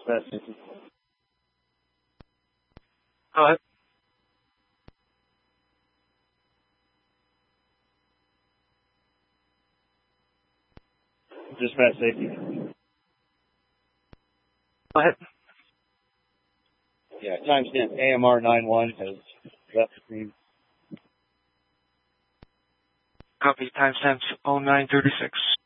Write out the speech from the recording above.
Dispatch safety. Go ahead. Dispatch safety. Go ahead. Yeah, timestamp AMR 91 has left the scene. Copy. Timestamps 0936.